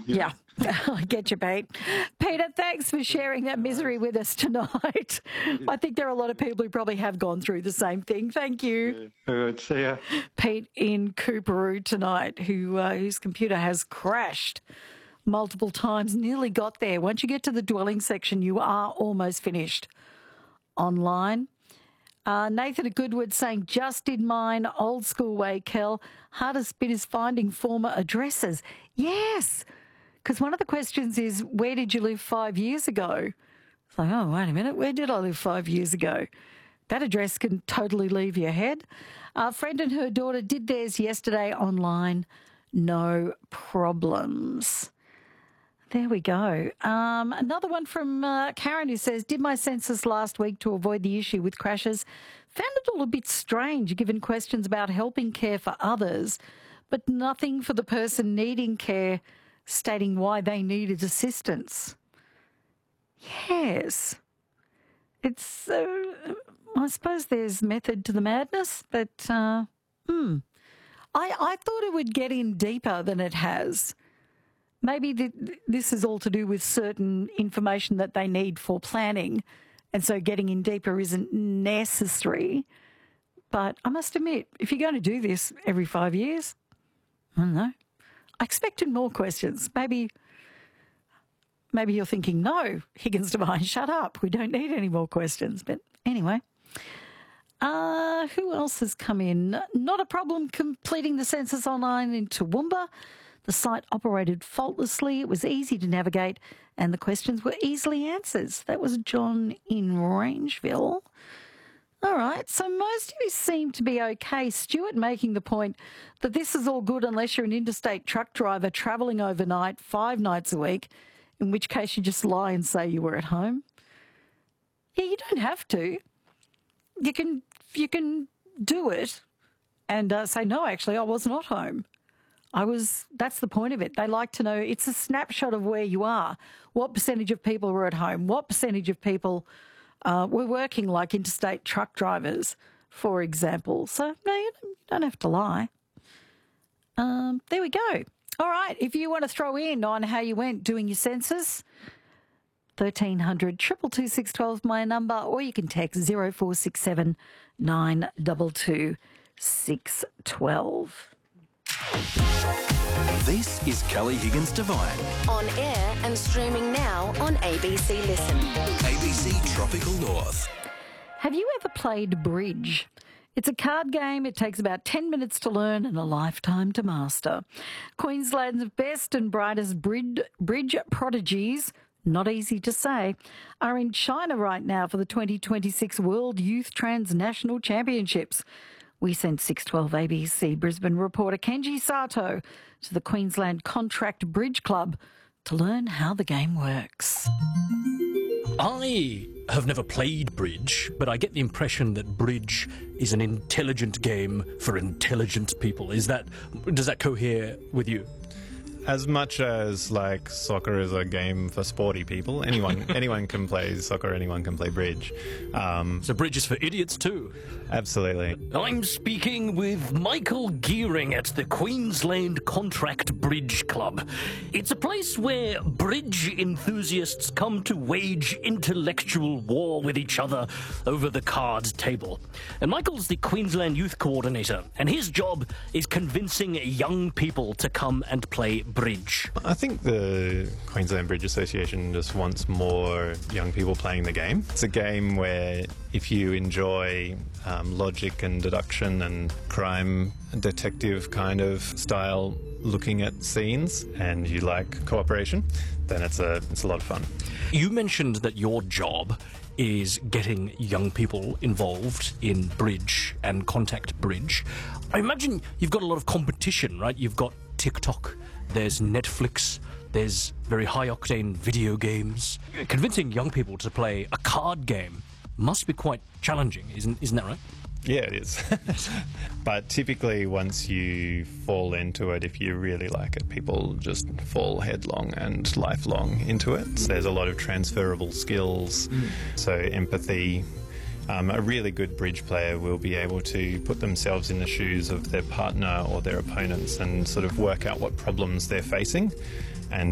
Yeah, I get you, Pete. Peter, thanks for sharing that misery with us tonight. I think there are a lot of people who probably have gone through the same thing. Thank you. All right, see ya. Pete in Coorparoo tonight, whose computer has crashed multiple times, nearly got there. Once you get to the dwelling section, you are almost finished online. Nathan at Goodwood saying, just did mine, old school way, Kel. Hardest bit is finding former addresses. Yes, because one of the questions is, where did you live 5 years ago? It's like, oh, wait a minute, where did I live 5 years ago? That address can totally leave your head. A friend and her daughter did theirs yesterday online. No problems. There we go. Another one from Karen who says, did my census last week to avoid the issue with crashes. Found it all a bit strange given questions about helping care for others, but nothing for the person needing care stating why they needed assistance. Yes. It's, I suppose there's method to the madness, but I thought it would get in deeper than it has. Maybe this is all to do with certain information that they need for planning, and so getting in deeper isn't necessary. But I must admit, if you're going to do this every 5 years, I don't know. I expected more questions. Maybe you're thinking, no, Higgins Devine, shut up. We don't need any more questions. But anyway, who else has come in? Not a problem completing the census online in Toowoomba. The site operated faultlessly. It was easy to navigate and the questions were easily answered. That was John in Rangeville. All right, so most of you seem to be okay. Stuart making the point that this is all good unless you're an interstate truck driver travelling overnight 5 nights a week, in which case you just lie and say you were at home. Yeah, you don't have to. You can do it and say, no, actually, I was not home. That's the point of it. They like to know, it's a snapshot of where you are. What percentage of people were at home? What percentage of people were working like interstate truck drivers, for example? So, no, you don't have to lie. There we go. All right, if you want to throw in on how you went doing your census, 1300 222 612 my number, or you can text 0467 922 612. This is Kelly Higgins Devine. On air and streaming now on ABC Listen. ABC Tropical North. Have you ever played bridge? It's a card game. It takes about 10 minutes to learn and a lifetime to master. Queensland's best and brightest bridge prodigies, not easy to say, are in China right now for the 2026 World Youth Transnational Championships. We sent 612 ABC Brisbane reporter Kenji Sato to the Queensland Contract Bridge Club to learn how the game works. I have never played bridge, but I get the impression that bridge is an intelligent game for intelligent people. Does that cohere with you? As much as like soccer is a game for sporty people, anyone can play soccer, anyone can play bridge. So bridge is for idiots too. Absolutely. I'm speaking with Michael Gearing at the Queensland Contract Bridge Club. It's a place where bridge enthusiasts come to wage intellectual war with each other over the cards table. And Michael's the Queensland Youth Coordinator, and his job is convincing young people to come and play bridge. I think the Queensland Bridge Association just wants more young people playing the game. It's a game where if you enjoy logic and deduction and crime detective kind of style looking at scenes and you like cooperation, then it's a lot of fun. You mentioned that your job is getting young people involved in bridge and contact bridge. I imagine you've got a lot of competition, right? You've got TikTok, there's Netflix, there's very high-octane video games. Convincing young people to play a card game must be quite challenging, isn't that right? Yeah, it is. But typically once you fall into it, if you really like it, people just fall headlong and lifelong into it. So there's a lot of transferable skills, so empathy. A really good bridge player will be able to put themselves in the shoes of their partner or their opponents and sort of work out what problems they're facing